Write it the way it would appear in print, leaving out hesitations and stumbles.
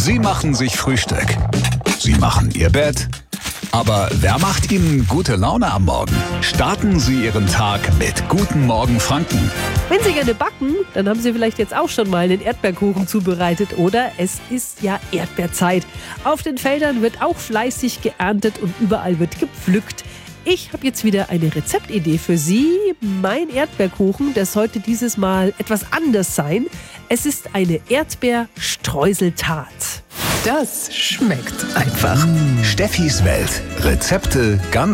Sie machen sich Frühstück. Sie machen Ihr Bett. Aber wer macht Ihnen gute Laune am Morgen? Starten Sie Ihren Tag mit Guten Morgen Franken. Wenn Sie gerne backen, dann haben Sie vielleicht jetzt auch schon mal einen Erdbeerkuchen zubereitet, oder? Es ist ja Erdbeerzeit. Auf den Feldern wird auch fleißig geerntet und überall wird gepflückt. Ich habe jetzt wieder eine Rezeptidee für Sie. Mein Erdbeerkuchen, der sollte dieses Mal etwas anders sein. Es ist eine Erdbeerstreuseltat. Das schmeckt einfach. Steffis Welt. Rezepte ganz